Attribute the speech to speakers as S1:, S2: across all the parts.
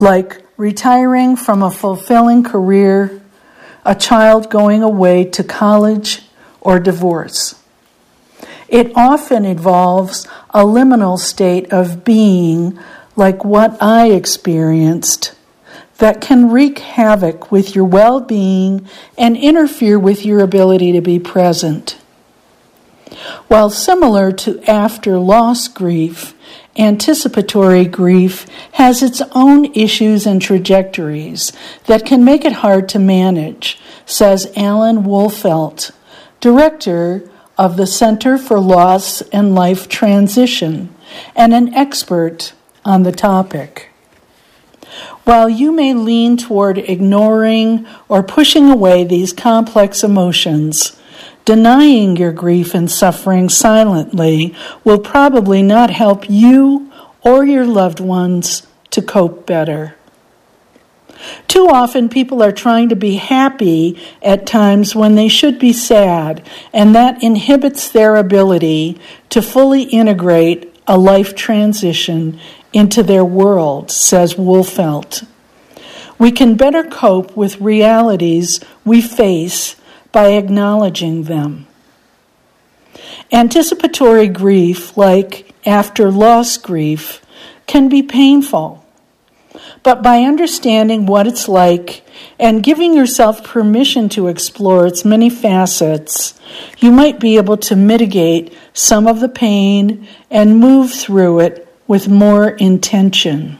S1: like retiring from a fulfilling career, a child going away to college, or divorce. It often involves a liminal state of being like what I experienced that can wreak havoc with your well-being and interfere with your ability to be present. While similar to after-loss grief, anticipatory grief has its own issues and trajectories that can make it hard to manage, says Alan Wolfelt, director of the Center for Loss and Life Transition and an expert on the topic. While you may lean toward ignoring or pushing away these complex emotions, denying your grief and suffering silently will probably not help you or your loved ones to cope better. Too often people are trying to be happy at times when they should be sad, and that inhibits their ability to fully integrate a life transition into their world, says Wolfelt. We can better cope with realities we face by acknowledging them. Anticipatory grief, like after-loss grief, can be painful. But by understanding what it's like and giving yourself permission to explore its many facets, you might be able to mitigate some of the pain and move through it with more intention.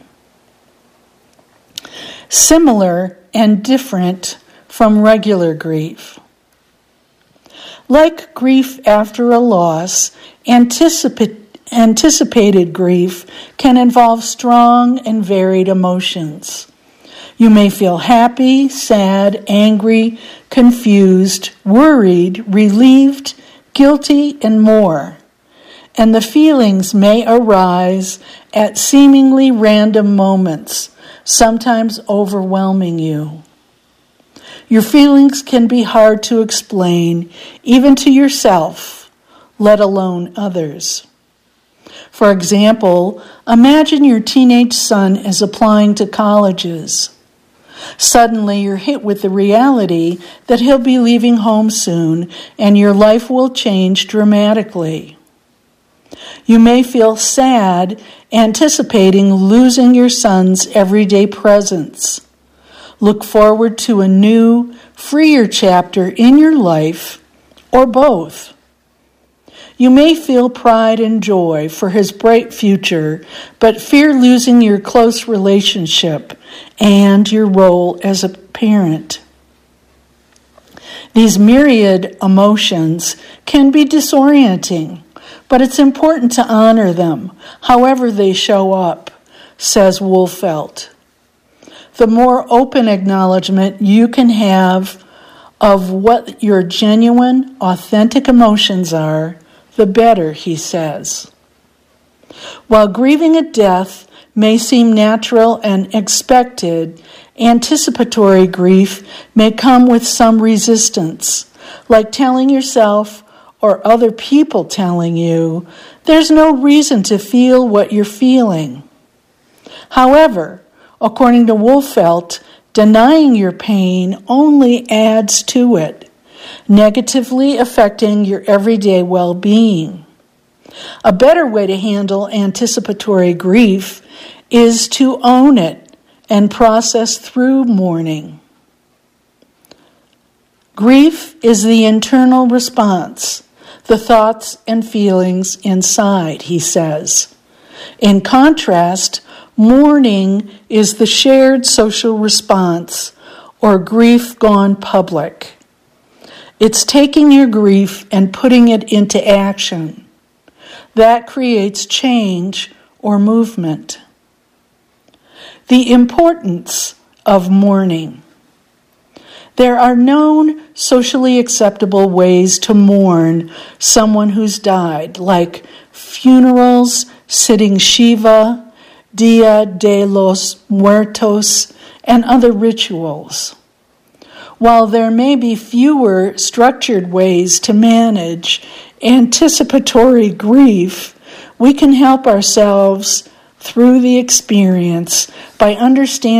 S1: Similar and different from regular grief. Like grief after a loss, anticipated grief can involve strong and varied emotions. You may feel happy, sad, angry, confused, worried, relieved, guilty, and more. And the feelings may arise at seemingly random moments, sometimes overwhelming you. Your feelings can be hard to explain, even to yourself, let alone others. For example, imagine your teenage son is applying to colleges. Suddenly you're hit with the reality that he'll be leaving home soon and your life will change dramatically. You may feel sad, anticipating losing your son's everyday presence. Look forward to a new, freer chapter in your life, or both. You may feel pride and joy for his bright future, but fear losing your close relationship and your role as a parent. These myriad emotions can be disorienting, but it's important to honor them, however they show up, says Wolfelt. The more open acknowledgement you can have of what your genuine, authentic emotions are, the better, he says. While grieving a death may seem natural and expected, anticipatory grief may come with some resistance, like telling yourself or other people telling you there's no reason to feel what you're feeling. However, according to Wolfelt, denying your pain only adds to it, negatively affecting your everyday well-being. A better way to handle anticipatory grief is to own it and process through mourning. Grief is the internal response, the thoughts and feelings inside, he says. In contrast, mourning is the shared social response, or grief gone public. It's taking your grief and putting it into action. That creates change or movement. The importance of mourning. There are known socially acceptable ways to mourn someone who's died, like funerals, sitting Shiva, Dia de los Muertos, and other rituals. While there may be fewer structured ways to manage anticipatory grief, we can help ourselves through the experience by understanding